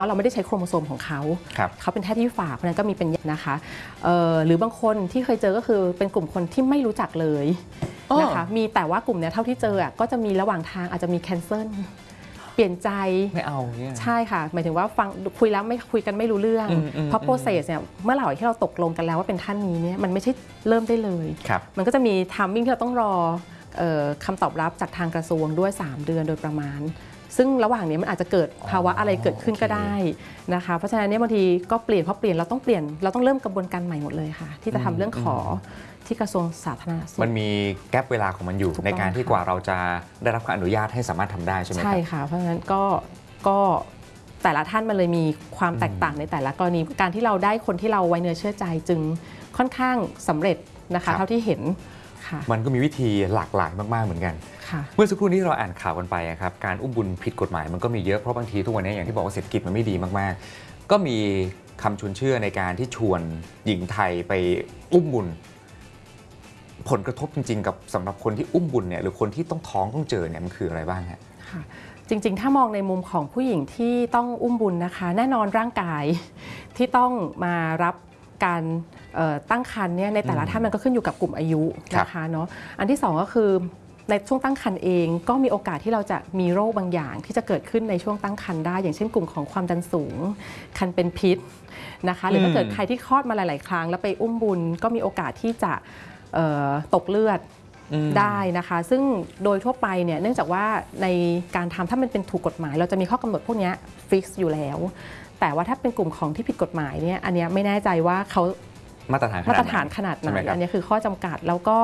เราไม่ได้ใช้โครโมโซมของเขาเป็นแค่ที่ฝากเพราะนั้นก็มีเป็นนะคะหรือบางคนที่เคยเจอก็คือเป็นกลุ่มคนที่ไม่รู้จักเลยนะคะมีแต่ว่ากลุ่มนี้เท่าที่เจอก็จะมีระหว่างทางอาจจะมีแคนเซิลเปลี่ยนใจไม่เอาเนี่ยใช่ค่ะหมายถึงว่าฟังคุยแล้วไม่คุยกันไม่รู้เรื่องเพราะโปรเซสเนี่ยเมื่อไหร่ที่เราตกลงกันแล้วว่าเป็นท่านนี้เนี่ยมันไม่ใช่เริ่มได้เลยมันก็จะมีไทมิ่งที่เราต้องรอคำตอบรับจากทางกระทรวงด้วย3 เดือนโดยประมาณซึ่งระหว่างนี้มันอาจจะเกิดภาวะอะไรเกิดขึ้นก็ได้นะคะเพราะฉะนั้นเนี่ยบางทีก็เปลี่ยนเราต้องเริ่มกระบวนการใหม่หมดเลยค่ะที่จะทำเรื่องขอที่กระทรวงสาธารณสุขมันมีแกลบเวลาของมันอยู่ในการที่กว่าเราจะได้รับการอนุญาตให้สามารถทำได้ใช่ไหมครับใช่ค่ะเพราะฉะนั้นก็แต่ละท่านมันเลยมีความแตกต่างในแต่ละกรณีการที่เราได้คนที่เราไว้เนื้อเชื่อใจจึงค่อนข้างสำเร็จนะคะเท่าที่เห็นมันก็มีวิธีหลากหลายมากๆเหมือนกันเมื่อสักครู่นี้เราอ่านข่าวกันไปครับการอุ้มบุญผิดกฎหมายมันก็มีเยอะเพราะบางทีทุกวันนี้อย่างที่บอกว่าเศรษฐกิจมันไม่ดีมากๆก็มีคำชวนเชื่อในการที่ชวนหญิงไทยไปอุ้มบุญผลกระทบจริงๆกับสำหรับคนที่อุ้มบุญเนี่ยหรือคนที่ต้องท้องต้องเจอเนี่ยมันคืออะไรบ้างฮะจริงๆถ้ามองในมุมของผู้หญิงที่ต้องอุ้มบุญนะคะแน่นอนร่างกายที่ต้องมารับการตั้งครรภ์เนี่ยในแต่ละท่านมันก็ขึ้นอยู่กับกลุ่มอายุนะคะเนาะอันที่2ก็คือในช่วงตั้งครรภ์เองก็มีโอกาสที่เราจะมีโรคบางอย่างที่จะเกิดขึ้นในช่วงตั้งครรภ์ได้อย่างเช่นกลุ่มของความดันสูงครรภ์เป็นพิษนะคะหรือถ้าเกิดใครที่คลอดมาหลายๆครั้งแล้วไปอุ้มบุญก็มีโอกาสที่จะตกเลือดได้นะคะซึ่งโดยทั่วไปเนี่ยเนื่องจากว่าในการทำถ้ามันเป็นถูกกฎหมายเราจะมีข้อกำหนดพวกนี้ฟิกซ์อยู่แล้วแต่ว่าถ้าเป็นกลุ่มของที่ผิดกฎหมายเนี่ยอันนี้ไม่แน่ใจว่าเขามาตรฐานขนาดไหนอันนี้คือข้อจำกัดแล้วก็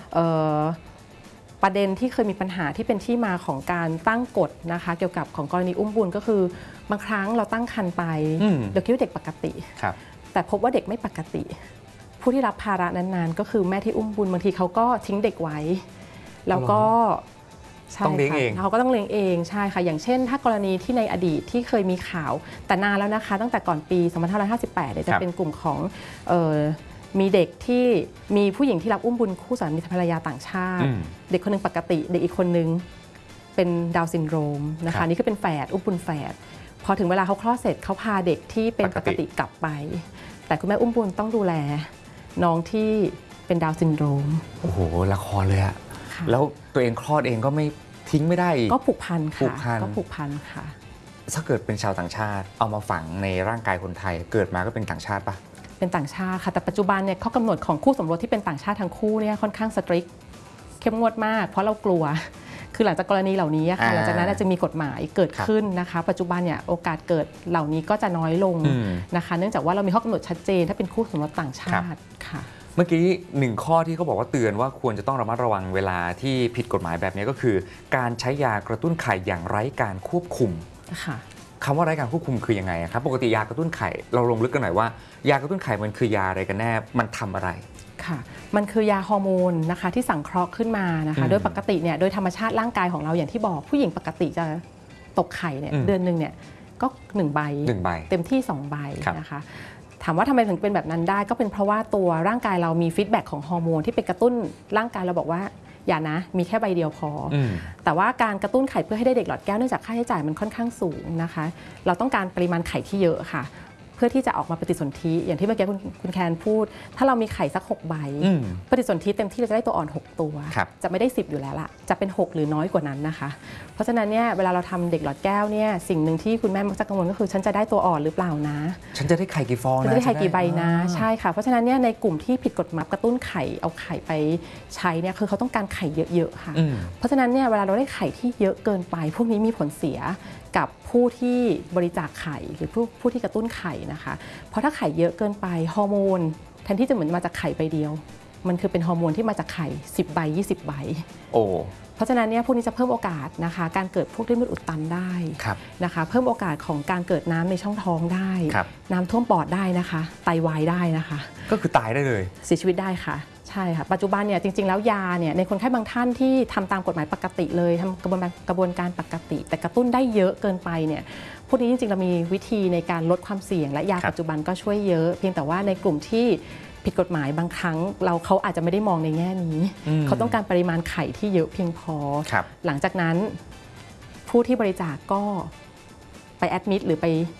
ประเด็นที่เคยมีปัญหาที่เป็นที่มาของการตั้งกฎนะคะเกี่ยวกับของกรณีอุ้มบุญก็คือบางครั้งเราตั้งครรภ์ไปเดี๋ยวคิดว่าเด็กปกติแต่พบว่าเด็กไม่ปกติผู้ที่รับภาระนั้นๆก็คือแม่ที่อุ้มบุญบางทีเขาก็ทิ้งเด็กไว้แล้วก็ต้องเลี้ยงเองเขาก็ต้องเลี้ยงเองใช่ค่ะอย่างเช่นถ้ากรณีที่ในอดีตที่เคยมีข่าวแต่นานแล้วนะคะตั้งแต่ก่อนปี2558เนี่ยจะเป็นกลุ่มของมีเด็กที่มีผู้หญิงที่รับอุ้มบุญคู่สามีภรรยาต่างชาติเด็กคนนึงปกติเด็กอีกคนนึงเป็นดาวน์ซินโดรมนะคะนี่คือเป็นแฝดอุ้มบุญแฝดพอถึงเวลาเขาคลอดเสร็จเขาพาเด็กที่เป็นปกติกลับไปแต่คุณแม่อุ้มบุญต้องดูแลน้องที่เป็นดาวน์ซินโดรมโอ้โหละครเลยอะแล้วตัวเองคลอดเองก็ไม่ทิ้งไม่ได้ก็ผูกพันค่ะก็ผูกพันค่ะถ้าเกิดเป็นชาวต่างชาติเอามาฝังในร่างกายคนไทยเกิดมาก็เป็นต่างชาติปะเป็นต่างชาติค่ะแต่ปัจจุบันเนี่ยข้อกำหนดของคู่สมรสที่เป็นต่างชาติทั้งคู่เนี่ยค่อนข้างสตริกเข้มงวดมากเพราะเรากลัวคือหลังจากกรณีเหล่านี้ค่ะหลังจากนั้นจะมีกฎหมายเกิดขึ้นนะคะปัจจุบันเนี่ยโอกาสเกิดเหล่านี้ก็จะน้อยลงนะคะเนื่องจากว่าเรามีข้อกำหนดชัดเจนถ้าเป็นคู่สมรสต่างชาติค่ะเมื่อกี้1ข้อที่เขาบอกว่าเตือนว่าควรจะต้องระมัดระวังเวลาที่ผิดกฎหมายแบบนี้ก็คือการใช้ยากระตุ้นไข่อย่างไร้การควบคุมคำว่าไร้การควบคุมคือยังไงครับปกติยากระตุ้นไข่เราลงลึกกันหน่อยว่ายากระตุ้นไข่มันคือยาอะไรกันแน่มันทำอะไรค่ะมันคือยาฮอร์โมนนะคะที่สังเคราะห์ขึ้นมานะคะโดยปกติเนี่ยโดยธรรมชาติร่างกายของเราอย่างที่บอกผู้หญิงปกติจะตกไข่เนี่ยเดือนหนึ่งเนี่ยก็1 ใบเต็มที่2 ใบนะคะถามว่าทำไมถึงเป็นแบบนั้นได้ก็เป็นเพราะว่าตัวร่างกายเรามีฟีดแบ็กของฮอร์โมนที่ไปกระตุ้นร่างกายเราบอกว่าอย่านะมีแค่ใบเดียวพอแต่ว่าการกระตุ้นไข่เพื่อให้ได้เด็กหลอดแก้วเนื่องจากค่าใช้จ่ายมันค่อนข้างสูงนะคะเราต้องการปริมาณไข่ที่เยอะค่ะเพื่อที่จะออกมาปฏิสนธิอย่างที่เมื่อกี้คุณแคนพูดถ้าเรามีไข่สัก6 ใบปฏิสนธิเต็มที่เราจะได้ตัวอ่อน6 ตัวจะไม่ได้10อยู่แล้วล่ะจะเป็น6หรือน้อยกว่านั้นนะคะเพราะฉะนั้นเนี่ยเวลาเราทำเด็กหลอดแก้วเนี่ยสิ่งหนึ่งที่คุณแม่มักจะกังวลก็คือฉันจะได้ตัวอ่อนหรือเปล่านะฉันจะได้ไข่กี่ฟองนะจะได้ไข่กี่ใบนะใช่ค่ะเพราะฉะนั้นเนี่ยในกลุ่มที่ผิดกฎหมายกระตุ้นไข่เอาไข่ไปใช้เนี่ยคือเขาต้องการไข่เยอะๆค่ะเพราะฉะนั้นเนี่ยเวลาเราได้ไข่ที่เยอะเกินไปพวกนี้มีผลเสียกับผู้ที่บริจาคไข่หรือผู้ที่กระตุ้นไข่นะคะเพราะถ้าไข่เยอะเกินไปฮอร์โมนแทนที่จะเหมือนมาจากไข่ใบเดียวมันคือเป็นฮอร์โมนที่มาจากไข่10 ใบ20 ใบเพราะฉะนั้นเนี่ยพวกนี้จะเพิ่มโอกาสนะคะการเกิดพวกริ่มเลือดอุดตันได้นะคะเพิ่มโอกาสของการเกิดน้ำในช่องท้องได้น้ำท่วมปอดได้นะคะไตวายได้นะคะก็คือตายได้เลยเสียชีวิตได้ค่ะใช่ค่ะปัจจุบันเนี่ยจริงๆแล้วยาเนี่ยในคนไข้บางท่านที่ทำตามกฎหมายปกติเลยทำกระบวนการปกติแต่กระตุ้นได้เยอะเกินไปเนี่ยพวกนี้จริงๆเรามีวิธีในการลดความเสี่ยงและยาปัจจุบันก็ช่วยเยอะเพียงแต่ว่าในกลุ่มที่ผิดกฎหมายบางครั้งเขาอาจจะไม่ได้มองในแง่นี้เขาต้องการปริมาณไข่ที่เยอะเพียงพอหลังจากนั้นผู้ที่บริจาคก็ไปแอดมิดหรือไป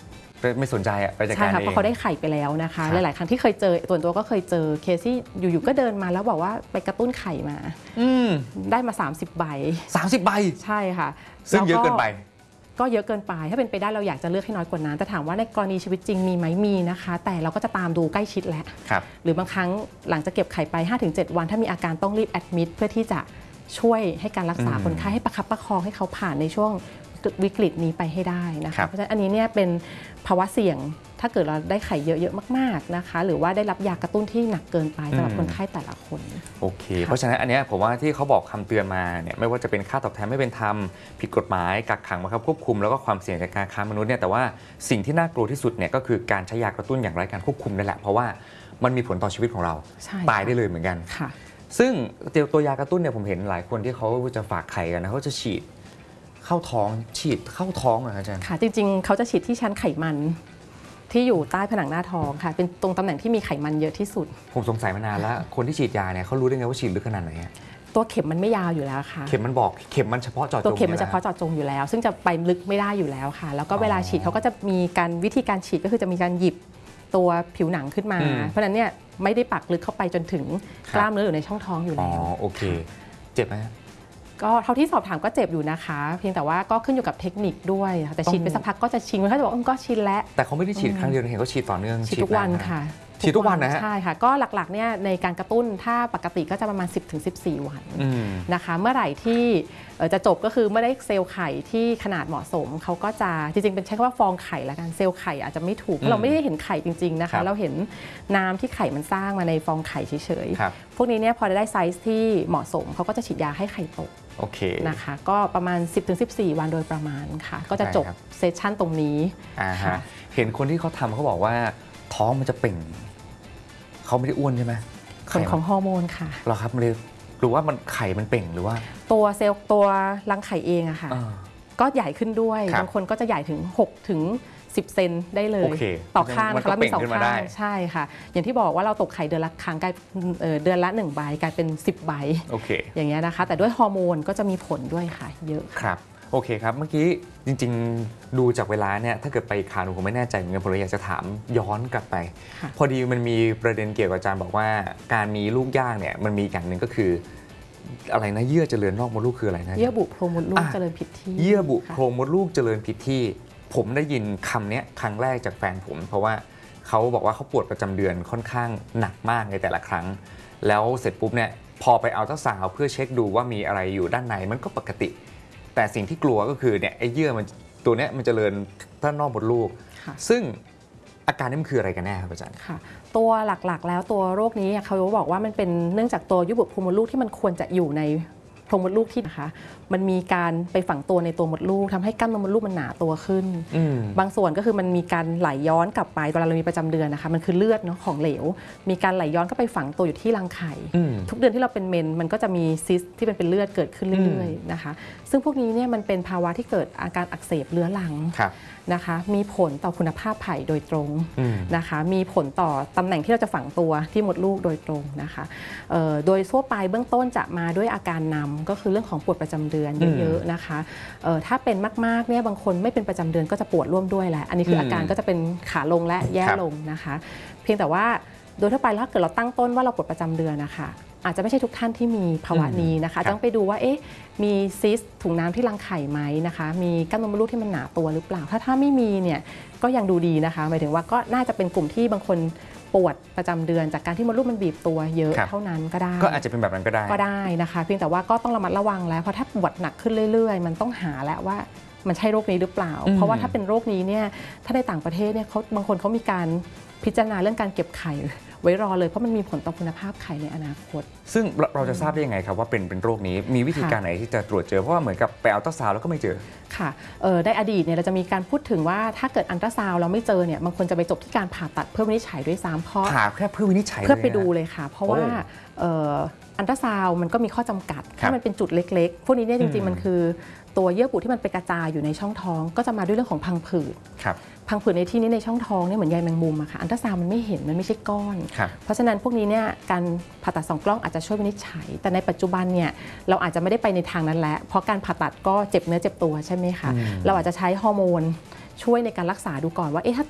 ไม่สนใจอะไปจัดการเองใช่ค่ะเพราะเขาได้ไข่ไปแล้วนะคะหลายๆครั้งที่เคยเจอตัวก็เคยเจอเคสที่อยู่ๆก็เดินมาแล้วบอกว่าไปกระตุ้นไข่มาได้มา30 ใบ 30 ใบใช่ค่ะซึ่งเยอะเกินไปก็เยอะเกินไปถ้าเป็นไปได้เราอยากจะเลือกให้น้อยกว่านั้นแต่ถามว่าในกรณีชีวิตจริงมีไหมมีนะคะแต่เราก็จะตามดูใกล้ชิดแหละหรือบางครั้งหลังจากเก็บไข่ไป 5-7 วันถ้ามีอาการต้องรีบแอดมิดเพื่อที่จะช่วยให้การรักษาคนไข้ให้ประคับประคองให้เขาผ่านในช่วงวิกฤตนี้ไปให้ได้นะคะเพราะฉะนั้นอันนี้เนี่ยเป็นภาวะเสี่ยงถ้าเกิดเราได้ไข่เยอะๆมากๆนะคะหรือว่าได้รับยากระตุ้นที่หนักเกินไปสำหรับคนไข้แต่ละคนโอเคเพราะฉะนั้นอันนี้ผมว่าที่เขาบอกคำเตือนมาเนี่ยไม่ว่าจะเป็นค่าตอบแทนไม่เป็นธรรมผิดกฎหมายกักขังบังคับควบคุมแล้วก็ความเสี่ยงจากการค้ามนุษย์เนี่ยแต่ว่าสิ่งที่น่ากลัวที่สุดเนี่ยก็คือการใช้ยากระตุ้นอย่างไร้การควบคุมนั่นแหละเพราะว่ามันมีผลต่อชีวิตของเราตายได้เลยเหมือนกันซึ่งตัวยากระตุ้นเนี่ยผมเห็นหลายคนที่เขาจะฝากไข่กันนะเขาจะฉีดเข้าท้องฉีดเข้าท้องเหรออาจารย์ค่ะจริงๆเขาจะฉีดที่ชั้นไขมันที่อยู่ใต้ผนังหน้าท้องค่ะเป็นตรงตำแหน่งที่มีไขมันเยอะที่สุดผมสงสัยมานานแล้วคนที่ฉีดยาเนี่ยเขารู้ได้ไงว่าฉีดลึกขนาดไหนตัวเข็มมันไม่ยาวอยู่แล้วค่ะเข็มมันบอกเข็มมันเฉพาะเจาะจงตัวเข็มมันเฉพาะเจาะจงอยู่แล้วซึ่งจะไปลึกไม่ได้อยู่แล้วค่ะแล้วก็เวลาฉีดเขาก็จะมีการวิธีการฉีดก็คือจะมีการหยิบตัวผิวหนังขึ้นมาเพราะฉะนั้นเนี่ยไม่ได้ปักลึกเข้าไปจนถึงกล้ามเนื้ออยู่ในช่องท้องอยู่แล้วโอเคเจ็บไหมก็เท่าที่สอบถามก็เจ็บอยู่นะคะเพียงแต่ว่าก็ขึ้นอยู่กับเทคนิคด้วยแต่ฉีดไปสักพักก็จะชินเขาจะบอกก็ชินแล้วแต่เขาไม่ได้ฉีดครั้งเดียวเห็นเขาฉีดต่อเนื่องฉีดทุกวันค่ะฉีดทุกวันนะฮะใช่ค่ะก็หลักๆเนี่ยในการกระตุ้นถ้าปกติก็จะประมาณ 10-14 วันนะคะเมื่อไหร่ที่จะจบก็คือเมื่อได้เซลล์ไข่ที่ขนาดเหมาะสมเขาก็จะจริงๆเป็นใช้คำว่าฟองไข่ละกันเซลล์ไข่อาจจะไม่ถูกเราไม่ได้เห็นไข่จริงๆนะคะเราเห็นน้ำที่ไข่มันสร้างมาในฟองไข่เฉยๆพวกนี้เนี่ยพอได้ไซส์ที่เหมาะสมเขาก็จะฉีดยาให้ไข่โตนะคะก็ประมาณ 10-14 วันโดยประมาณค่ะก็จะจบเซสชั่นตรงนี้เห็นคนที่เขาทำเขาบอกว่าท้องมันจะเป่งเขาไม่ได้อ้วนใช่ไหมผลของฮอร์โมนค่ะหรอครับเลยหรือว่ามันไข่มันเป่งหรือว่าตัวเซลล์ตัวรังไข่เองอะค่ะก็ใหญ่ขึ้นด้วยบางคนก็จะใหญ่ถึง6-10 เซนได้เลยต่อข้างนะคะแล้วมี2 ข้างใช่ค่ะอย่างที่บอกว่าเราตกไข่เดือนละครั้งกลายเดือนละ1 ใบกลายเป็น10 ใบอย่างเงี้ยนะคะแต่ด้วยฮอร์โมนก็จะมีผลด้วยค่ะเยอะครับโอเคครับเมื่อกี้จริงๆดูจากเวลาเนี่ยถ้าเกิดไปข่าวหนูผมไม่แน่ใจเหมือนกันผมเลยอยากจะถามย้อนกลับไปพอดีมันมีประเด็นเกี่ยวกับอาจารย์บอกว่าการมีลูกยากเนี่ยมันมีอย่างหนึ่งก็คืออะไรนะเยื่อเจริญนอกมดลูกคืออะไรนะเยื่อบุโพรงมดลูกเจริญผิดที่เยื่อบุโพรงมดลูกเจริญผิดที่ผมได้ยินคำนี้ครั้งแรกจากแฟนผมเพราะว่าเขาบอกว่าเขาปวดประจำเดือนค่อนข้างหนักมากในแต่ละครั้งแล้วเสร็จปุ๊บเนี่ยพอไปอัลตราซาวด์เพื่อเช็คดูว่ามีอะไรอยู่ด้านในมันก็ปกติแต่สิ่งที่กลัวก็คือเนี่ยไอ้เยื่อมันตัวนี้มันเจริญด้านนอกมดลูกซึ่งอาการนี้มันคืออะไรกันแน่ครับอาจารย์ค่ะตัวหลักๆแล้วตัวโรคนี้เขาบอกว่ามันเป็นเนื่องจากตัวยุบโพรงมดลูกที่มันควรจะอยู่ในโพรงมดลูกที่นะคะมันมีการไปฝังตัวในตัวมดลูกทำให้กล้ามเนื้อมดลูกมันหนาตัวขึ้นบางส่วนก็คือมันมีการไหลย้อนกลับไปเวลาเรามีประจำเดือนนะคะมันคือเลือดเนาะของเหลวมีการไหลย้อนก็ไปฝังตัวอยู่ที่รังไข่ทุกเดือนที่เราเป็นเมนมันก็จะมีซิสที่เป็นเลือดเกิดขึ้นเรื่อยๆนะคะซึ่งพวกนี้เนี่ยมันเป็นภาวะที่เกิดอาการอักเสบเรื้อรังนะคะมีผลต่อคุณภาพไข่โดยตรงนะคะมีผลต่อตำแหน่งที่เราจะฝังตัวที่มดลูกโดยตรงนะคะโดยทั่วไปเบื้องต้นจะมาด้วยอาการนำก็คือเรื่องของปวดประจำเดือนเยอะๆนะคะถ้าเป็นมากๆเนี่ยบางคนไม่เป็นประจำเดือนก็จะปวดร่วมด้วยแหละอันนี้คืออาการก็จะเป็นขาลงและแย่ลงนะคะเพียงแต่ว่าโดยทั่วไปถ้าเกิดเราตั้งต้นว่าเราปวดประจำเดือนนะคะอาจจะไม่ใช่ทุกท่านที่มีภาวะนี้นะคะต้องไปดูว่ามีซิสถุงน้ำที่รังไข่ไหมนะคะมีกล้ามเนื้อมดลูกที่มันหนาตัวหรือเปล่าถ้าไม่มีเนี่ยก็ยังดูดีนะคะหมายถึงว่าก็น่าจะเป็นกลุ่มที่บางคนปวดประจำเดือนจากการที่มดลูกมันบีบตัวเยอะเท่านั้นก็ได้ก็อาจจะเป็นแบบนั้นก็ได้นะคะเพียงแต่ว่าก็ต้องระมัดระวังแล้วเพราะถ้าปวดหนักขึ้นเรื่อยๆมันต้องหาแล้วว่ามันใช่โรคนี้หรือเปล่าเพราะว่าถ้าเป็นโรคนี้เนี่ยถ้าในต่างประเทศเนี่ยบางคนเขามีการพิจารณาเรื่องการเก็บไข่ไว้รอเลยเพราะมันมีผลต่อคุณภาพไข่ในอนาคตซึ่งเราจะทราบได้ยังไงครับว่าเป็นโรคนี้มีวิธีการไหนที่จะตรวจเจอเพราะว่าเหมือนกับไปอัลตราซาวด์แล้วก็ไม่เจอค่ะในอดีตเนี่ยเราจะมีการพูดถึงว่าถ้าเกิดอัลตราซาวด์เราไม่เจอเนี่ยบางคนจะไปจบที่การผ่าตัดเพื่อวินิจฉัยด้วยซ้ำเพราะผ่าแค่เพื่อวินิจฉัยเพื่อไปดูเลยค่ะเพราะว่าอัลตราซาวด์มันก็มีข้อจำกัดถ้ามันเป็นจุดเล็กๆพวกนี้เนี่ยจริงๆมันคือตัวเยื่อบุที่มันไปกระจายอยู่ในช่องท้องก็จะมาด้วยเรื่องของพังผืดพังผืดในที่นี้ในช่องท้องเนี่ยเหมือนใยแมงมุมอะค่ะอัลตราซาวด์มันไม่เห็นมันไม่ใช่ก้อนเพราะฉะนั้นพวกนี้เนี่ยการผ่าตัด2 กล้องอาจจะช่วยวินิจฉัยแต่ในปัจจุบันเนี่ยเราอาจจะไม่ได้ไปในทางนั้นแล้วเพราะการผ่าตัดก็เจ็บเนื้อเจ็บตัวใช่ไหมคะเราอาจจะใช้ฮอร์โมนช่วยในการรักษาดูก่อนว่าถ้า